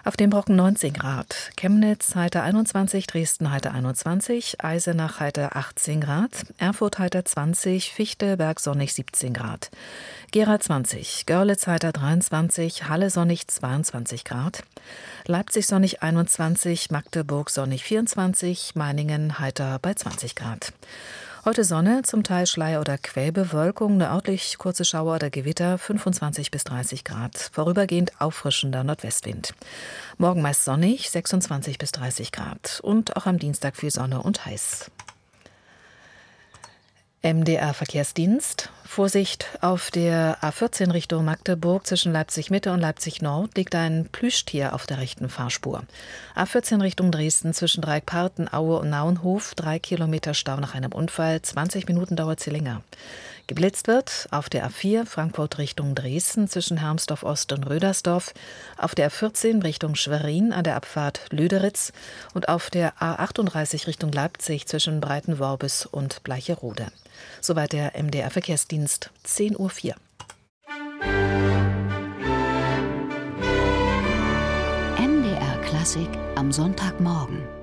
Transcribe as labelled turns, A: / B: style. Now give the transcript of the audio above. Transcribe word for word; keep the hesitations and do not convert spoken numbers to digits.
A: Auf dem Brocken neunzehn Grad, Chemnitz heiter einundzwanzig, Dresden heiter einundzwanzig, Eisenach heiter achtzehn Grad, Erfurt heiter zwanzig, Fichtelberg sonnig siebzehn Grad, Gera zwanzig, Görlitz heiter dreiundzwanzig, Halle sonnig zweiundzwanzig Grad, Leipzig sonnig einundzwanzig, Magdeburg sonnig vierundzwanzig, Meiningen heiter bei zwanzig Grad. Heute Sonne, zum Teil Schleier- oder Quellbewölkung, nördlich kurze Schauer oder Gewitter, fünfundzwanzig bis dreißig Grad. Vorübergehend auffrischender Nordwestwind. Morgen meist sonnig, sechsundzwanzig bis dreißig Grad. Und auch am Dienstag viel Sonne und heiß. M D R-Verkehrsdienst. Vorsicht, auf der A vierzehn Richtung Magdeburg zwischen Leipzig-Mitte und Leipzig-Nord liegt ein Plüschtier auf der rechten Fahrspur. A vierzehn Richtung Dresden zwischen Dreieckparten, Aue und Nauenhof, drei Kilometer Stau nach einem Unfall, zwanzig Minuten dauert sie länger. Geblitzt wird auf der A vier Frankfurt Richtung Dresden zwischen Hermsdorf-Ost und Rödersdorf, auf der A vierzehn Richtung Schwerin an der Abfahrt Lüderitz und auf der A achtunddreißig Richtung Leipzig zwischen Breitenworbis und Bleicherode. Soweit der M D R-Verkehrsdienst, zehn Uhr vier.
B: M D R Klassik am Sonntagmorgen.